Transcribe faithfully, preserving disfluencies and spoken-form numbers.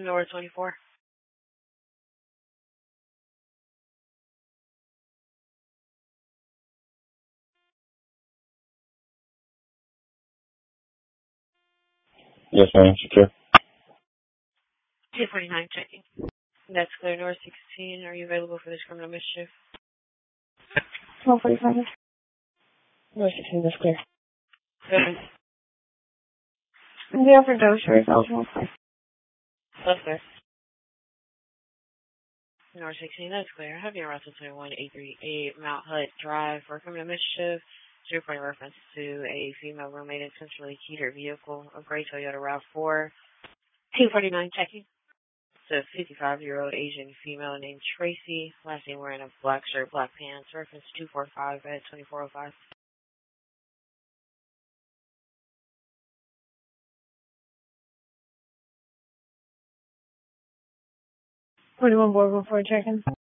North twenty-four. Yes, ma'am. Secure. two forty-nine checking. That's clear. North sixteen. Are you available for this criminal mischief? twelve forty-five. North sixteen, that's clear. Good. The overdose or is eligible for. That's clear. North sixteen, that's clear. Have your Russell twenty-one eight three eight Mount Hutt Drive for criminal mischief. Zero point reference to a female roommate intentionally keyed her vehicle, a gray Toyota RAV four. two forty-nine checking. It's a fifty-five-year-old Asian female named Tracy. Last name wearing a black shirt, black pants. Reference two forty-five at twenty-four oh five. twenty-one board before checking.